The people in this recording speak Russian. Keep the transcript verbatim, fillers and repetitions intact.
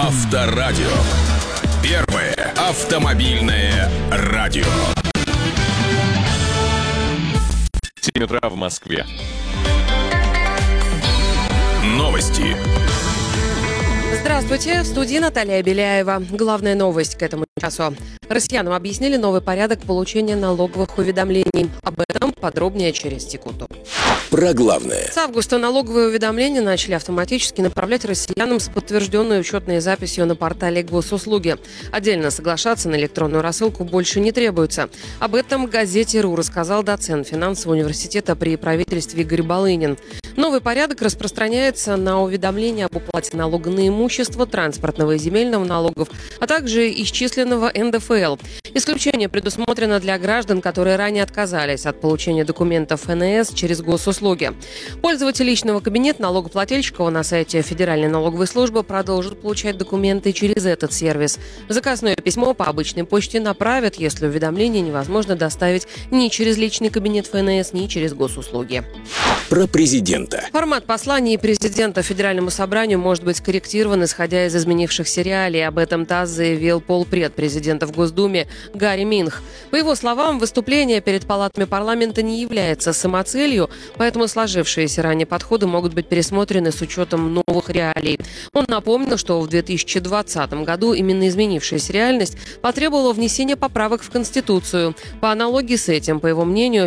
Авторадио. Первое автомобильное радио. семь утра в Москве. Новости. Здравствуйте, в студии Наталья Беляева. Главная новость к этому часу. Россиянам объяснили новый порядок получения налоговых уведомлений. Об этом подробнее через секунду. Про главное. С августа налоговые уведомления начали автоматически направлять россиянам с подтвержденной учетной записью на портале Госуслуги. Отдельно соглашаться на электронную рассылку больше не требуется. Об этом газете РУ рассказал доцент финансового университета при правительстве Игорь Балынин. Новый порядок распространяется на уведомления об уплате налога на имущество, транспортного и земельного налогов, а также исчисленного эн дэ эф эл. Исключение предусмотрено для граждан, которые ранее отказались от получения документов эн эс через госуслуги. Пользователи личного кабинета налогоплательщика на сайте Федеральной налоговой службы продолжат получать документы через этот сервис. Заказное письмо по обычной почте направят, если уведомление невозможно доставить ни через личный кабинет эф эн эс, ни через госуслуги. Про президента. Формат посланий президента Федеральному собранию может быть скорректирован, исходя из изменившихся реалий. Об этом ТАСС заявил полпред президента в Госдуме Гарри Минх. По его словам, выступление перед палатами парламента не является самоцелью, поэтому сложившиеся ранее подходы могут быть пересмотрены с учетом новых реалий. Он напомнил, что в две тысячи двадцатом году именно изменившаяся реальность потребовала внесения поправок в Конституцию. По аналогии с этим, по его мнению,